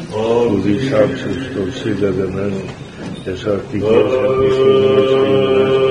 που δισάξεις τον σύλλα δεμένου, εσ' αρτικές επιστήμονες